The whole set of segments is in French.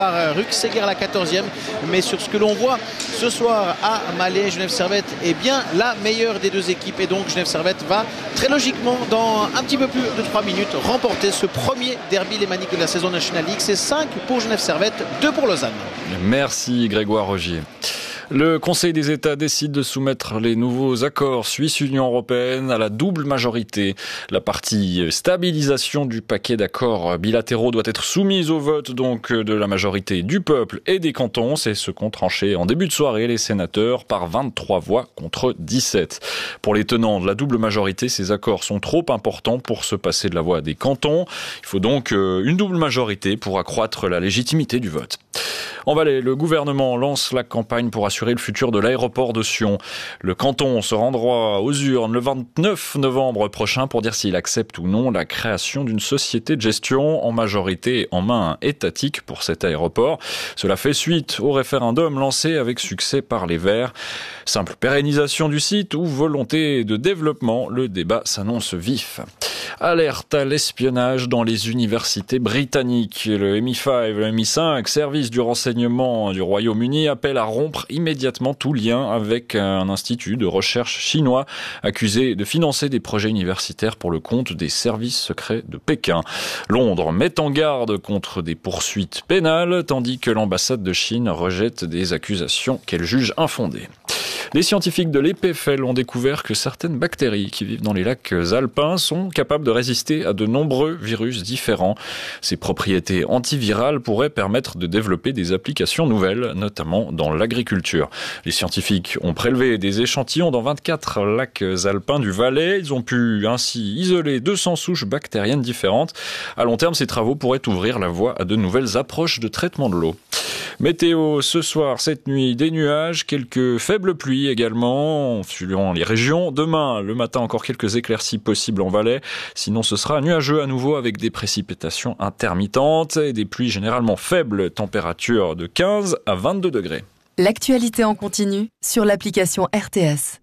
Par Rux Seguer à la 14e, mais sur ce que l'on voit ce soir à Malais, Genève Servette est bien la meilleure des deux équipes et donc Genève Servette va très logiquement dans un petit peu plus de 3 minutes remporter ce premier derby lémanique de la saison National League. C'est 5 pour Genève Servette, 2 pour Lausanne. Merci Grégoire Rogier. Le Conseil des États décide de soumettre les nouveaux accords Suisse-Union européenne à la double majorité. La partie stabilisation du paquet d'accords bilatéraux doit être soumise au vote donc de la majorité du peuple et des cantons. C'est ce qu'ont tranché en début de soirée les sénateurs par 23 voix contre 17. Pour les tenants de la double majorité, ces accords sont trop importants pour se passer de la voix des cantons. Il faut donc une double majorité pour accroître la légitimité du vote. En Valais, le gouvernement lance la campagne pour assurer le futur de l'aéroport de Sion. Le canton se rendra aux urnes le 29 novembre prochain pour dire s'il accepte ou non la création d'une société de gestion en majorité en main étatique pour cet aéroport. Cela fait suite au référendum lancé avec succès par les Verts. Simple pérennisation du site ou volonté de développement, le débat s'annonce vif. Alerte à l'espionnage dans les universités britanniques. Le MI5, le MI5, service du renseignement du Royaume-Uni, appelle à rompre immédiatement tout lien avec un institut de recherche chinois accusé de financer des projets universitaires pour le compte des services secrets de Pékin. Londres met en garde contre des poursuites pénales, tandis que l'ambassade de Chine rejette des accusations qu'elle juge infondées. Les scientifiques de l'EPFL ont découvert que certaines bactéries qui vivent dans les lacs alpins sont capables de résister à de nombreux virus différents. Ces propriétés antivirales pourraient permettre de développer des applications nouvelles, notamment dans l'agriculture. Les scientifiques ont prélevé des échantillons dans 24 lacs alpins du Valais. Ils ont pu ainsi isoler 200 souches bactériennes différentes. À long terme, ces travaux pourraient ouvrir la voie à de nouvelles approches de traitement de l'eau. Météo, ce soir, cette nuit, des nuages, quelques faibles pluies également, suivant les régions. Demain, le matin, encore quelques éclaircies possibles en Valais. Sinon, ce sera nuageux à nouveau avec des précipitations intermittentes et des pluies généralement faibles, température de 15 à 22 degrés. L'actualité en continu sur l'application RTS.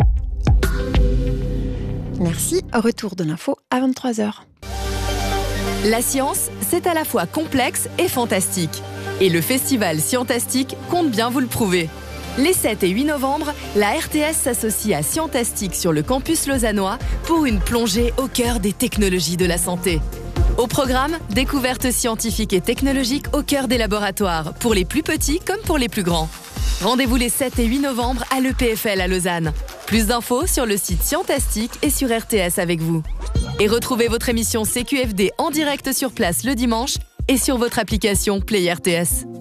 Merci, retour de l'info à 23h. La science, c'est à la fois complexe et fantastique. Et le festival Scientastique compte bien vous le prouver. Les 7 et 8 novembre, la RTS s'associe à Scientastique sur le campus lausannois pour une plongée au cœur des technologies de la santé. Au programme, découvertes scientifiques et technologiques au cœur des laboratoires, pour les plus petits comme pour les plus grands. Rendez-vous les 7 et 8 novembre à l'EPFL à Lausanne. Plus d'infos sur le site Scientastique et sur RTS avec vous. Et retrouvez votre émission CQFD en direct sur place le dimanche et sur votre application Play RTS.